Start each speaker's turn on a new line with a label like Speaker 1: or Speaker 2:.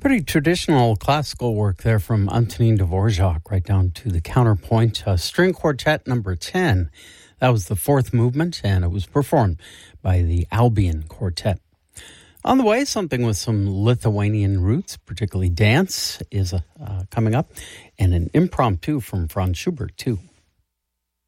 Speaker 1: Pretty traditional classical work there from Antonin Dvorak, right down to the counterpoint. String Quartet number 10. That was the fourth movement, and it was performed by the Albion Quartet. On the way, something with some Lithuanian roots, particularly dance, is coming up, and an impromptu from Franz Schubert, too.